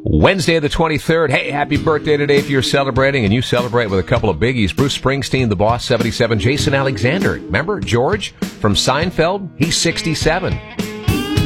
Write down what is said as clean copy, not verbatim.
Wednesday the 23rd. Hey, happy birthday today if you're celebrating, and you celebrate with a couple of biggies. Bruce Springsteen, the boss, 77. Jason Alexander, remember George from Seinfeld? He's 67.